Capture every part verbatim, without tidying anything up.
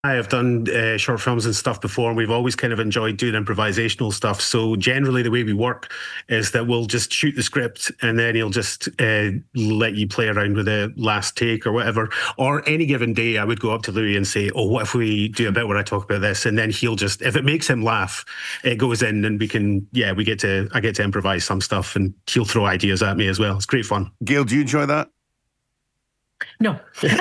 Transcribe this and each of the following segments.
I have done uh, short films and stuff before, and we've always kind of enjoyed doing improvisational stuff. So generally the way we work is that we'll just shoot the script and then he'll just uh, let you play around with the last take or whatever. Or any given day I would go up to Louis and say, oh, what if we do a bit where I talk about this? And then he'll just, if it makes him laugh, it goes in and we can, yeah, we get to, I get to improvise some stuff and he'll throw ideas at me as well. It's great fun. Gail, do you enjoy that? No.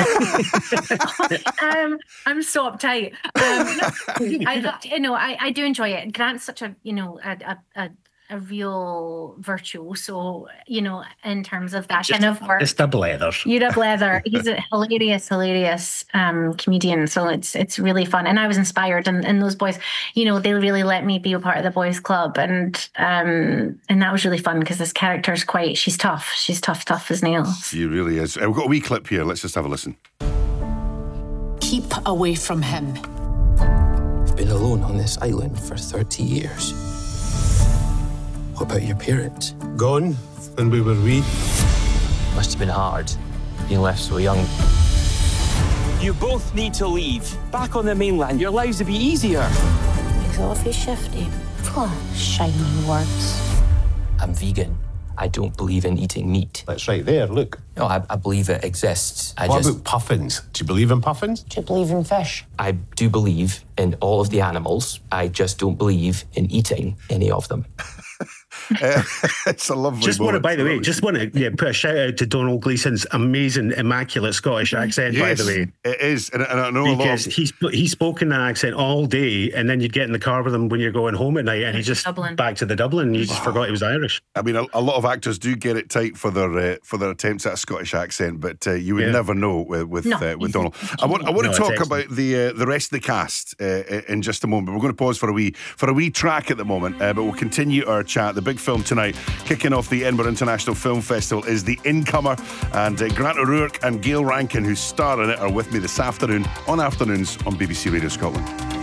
um, I'm so uptight. Um, I, you know, I, I do enjoy it. Grant's such a, you know, a, a, a, a real virtuoso, you know, in terms of that just, kind of work. Just a blether. You're a blether. He's a hilarious, hilarious um, comedian. So it's it's really fun. And I was inspired. And, and those boys, you know, they really let me be a part of the boys club. And um, and that was really fun because this character's quite, she's tough. She's tough, tough as nails. She really is. Uh, we've got a wee clip here. Let's just have a listen. Keep away from him. I've been alone on this island for thirty years. What about your parents? Gone when we were wee. Must have been hard, being left so young. You both need to leave. Back on the mainland, your lives would be easier. He's awfully shifty. Full of shiny words. I'm vegan. I don't believe in eating meat. That's right there, look. No, I, I believe it exists. I what just... about puffins? Do you believe in puffins? Do you believe in fish? I do believe in all of the animals. I just don't believe in eating any of them. uh, it's a lovely just want to, by the way, lovely. just want to yeah, put a shout out to Donald Gleason's amazing, immaculate Scottish accent. Yes, by the way, it is, and, and I know because a lot of... he's he's spoken that accent all day, and then you'd get in the car with him when you're going home at night, and he's just Dublin. back to the Dublin. And you just Wow. forgot he was Irish. I mean, a, a lot of actors do get it tight for their uh, for their attempts at a Scottish accent, but uh, you would Yeah. never know with with, No, uh, with he's- Donald. I want I want No, to it's talk excellent. about the uh, the rest of the cast uh, in just a moment. We're going to pause for a wee for a wee track at the moment, uh, but we'll continue our chat. The big film tonight, kicking off the Edinburgh International Film Festival, is The Incomer, and uh, Grant O'Rourke and Gail Rankin, who star in it, are with me this afternoon on Afternoons on B B C Radio Scotland.